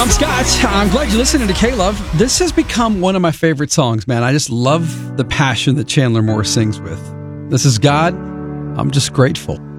I'm Scott. I'm glad you're listening to K-Love. This has become one of my favorite songs, man. I just love the passion that Chandler Moore sings with. This is God. I'm just grateful.